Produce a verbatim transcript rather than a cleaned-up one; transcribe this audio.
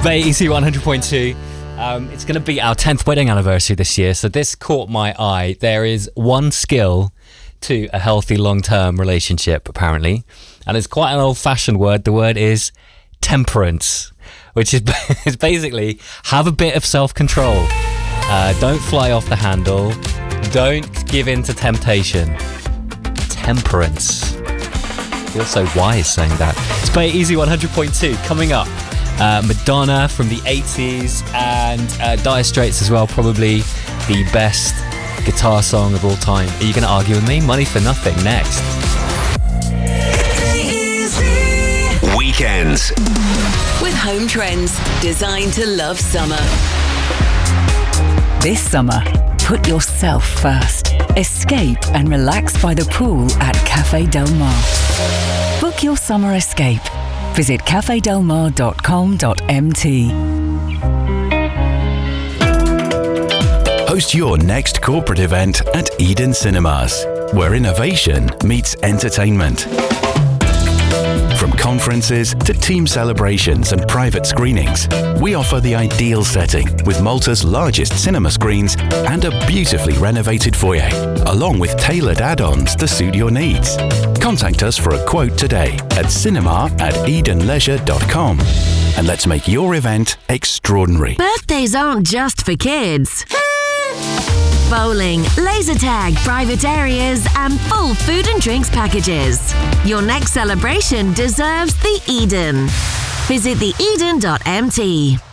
Bay E C one hundred point two. Um, it's going to be our tenth wedding anniversary this year, so this caught my eye. There is one skill to a healthy long-term relationship, apparently, and it's quite an old-fashioned word. The word is temperance, which is, is basically have a bit of self-control. Uh, don't fly off the handle. Don't give in to temptation. Temperance. I feel so wise saying that. It's Bay Easy one hundred point two coming up. Uh, Madonna from the eighties and uh, Dire Straits as well, probably the best guitar song of all time. Are you going to argue with me? Money for Nothing next. Weekends with Home Trends, designed to love summer. This summer, put yourself first. Escape and relax by the pool at Cafe Del Mar. Book your summer escape. Visit cafe del mar dot com dot m t. Host your next corporate event at Eden Cinemas, where innovation meets entertainment. From conferences to team celebrations and private screenings, we offer the ideal setting with Malta's largest cinema screens and a beautifully renovated foyer, along with tailored add-ons to suit your needs. Contact us for a quote today at cinema at eden leisure dot com and let's make your event extraordinary. Birthdays aren't just for kids. Bowling, laser tag, private areas, and full food and drinks packages. Your next celebration deserves the Eden. Visit the eden dot m t.